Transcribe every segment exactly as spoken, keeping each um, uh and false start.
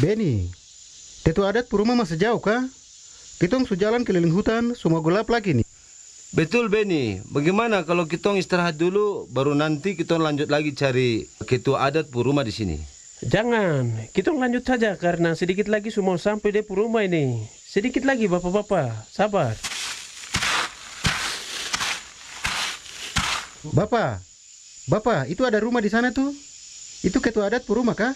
Beni, tetu adat puruma masih jauh kah? Kitong su jalan keliling hutan, semua gelap lagi nih. Betul Beni, bagaimana kalau kita istirahat dulu, baru nanti kita lanjut lagi cari ketua adat puruma di sini. Jangan, kita lanjut saja karena sedikit lagi semua sampai di rumah ini. Sedikit lagi bapak-bapak, sabar. Bapak, Bapak, itu ada rumah di sana tuh. Itu ketua adat puruma kah?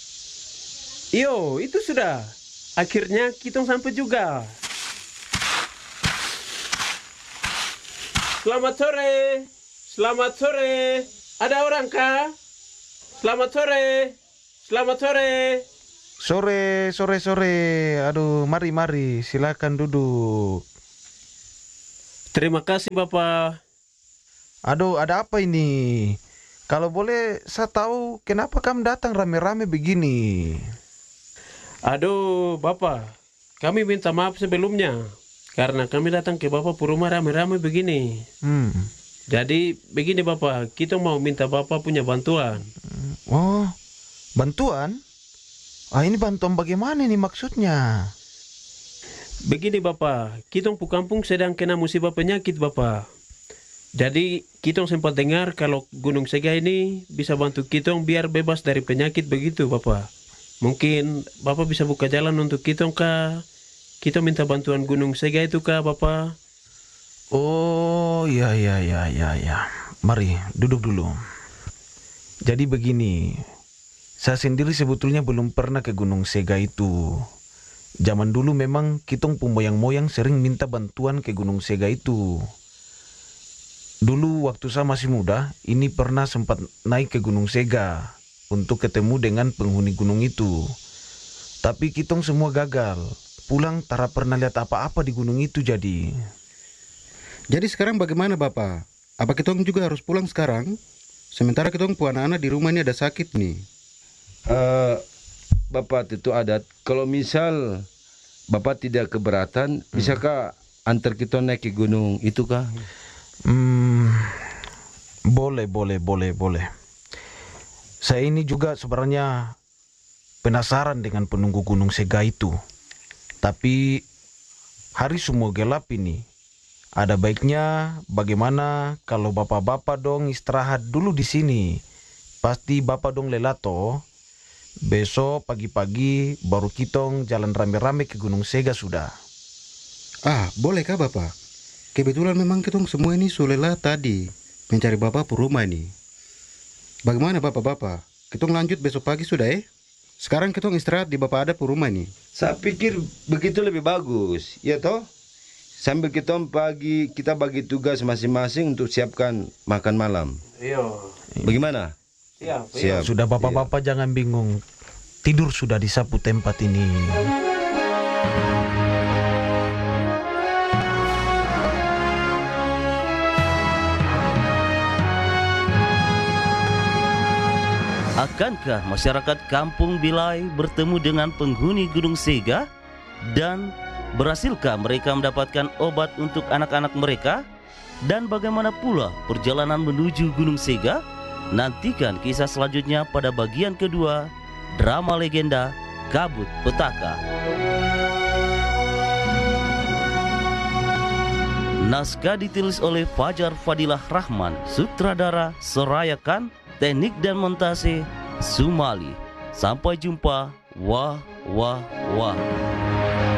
Iyo, itu sudah. Akhirnya kita sampai juga. Selamat sore, selamat sore. Ada orang kah? Selamat sore, selamat sore. Sore, sore, sore. Aduh, mari, mari. Silakan duduk. Terima kasih Bapak. Aduh, ada apa ini? Kalau boleh, saya tahu kenapa kamu datang rame-rame begini. Aduh, Bapak. Kami minta maaf sebelumnya. Karena kami datang ke Bapak puruma rame-rame begini. Hmm. Jadi, begini Bapak. Kita mau minta Bapak punya bantuan. Oh, bantuan? Ah, ini bantuan bagaimana nih maksudnya? Begini Bapak. Kita pu kampung sedang kena musibah penyakit Bapak. Jadi, kita sempat dengar kalau Gunung Sega ini bisa bantu kita biar bebas dari penyakit begitu Bapak. Mungkin Bapak bisa buka jalan untuk kita kah? Kita minta bantuan Gunung Sega itu kah Bapak? Oh, ya, ya, ya, ya, ya. Mari, duduk dulu. Jadi begini, saya sendiri sebetulnya belum pernah ke Gunung Sega itu. Zaman dulu memang kitong pemoyang-moyang sering minta bantuan ke Gunung Sega itu. Dulu waktu saya masih muda, ini pernah sempat naik ke Gunung Sega untuk ketemu dengan penghuni gunung itu. Tapi kitong semua gagal. Pulang tak pernah lihat apa-apa di gunung itu jadi. Jadi sekarang bagaimana Bapak? Apa kitong juga harus pulang sekarang? Sementara kitong pu anak-anak di rumah ini ada sakit nih. Uh, Bapak itu adat, kalau misal Bapak tidak keberatan, hmm. bisakah antar kita naik ke gunung itu kah? Hmm, boleh, boleh, boleh, boleh. Saya ini juga sebenarnya penasaran dengan penunggu Gunung Sega itu. Tapi hari semua gelap ini. Ada baiknya bagaimana kalau bapak-bapak dong istirahat dulu di sini. Pasti bapak dong lelato. Besok pagi-pagi baru kitong jalan rame-rame ke Gunung Sega sudah. Ah, bolehkah Bapak? Kebetulan memang kitong semua ini sulela tadi mencari Bapak pu rumah ini. Bagaimana Bapak-bapak? Kitong lanjut besok pagi sudah eh? Sekarang kitong istirahat di Bapak ada pu rumah ini. Saya pikir begitu lebih bagus, ya toh? Sambil kita pagi kita bagi tugas masing-masing untuk siapkan makan malam. Iya. Bagaimana? Siap. Siap. Sudah bapak-bapak jangan bingung. Tidur sudah di sapu tempat ini. Akankah masyarakat Kampung Bilai bertemu dengan penghuni Gunung Sega? Dan berhasilkah mereka mendapatkan obat untuk anak-anak mereka? Dan bagaimana pula perjalanan menuju Gunung Sega? Nantikan kisah selanjutnya pada bagian kedua drama legenda Kabut Petaka. Naskah ditulis oleh Fajar Fadilah Rahman, sutradara Soraya Khan, teknik dan montase Sumali. Sampai jumpa. Wah, wah, wah.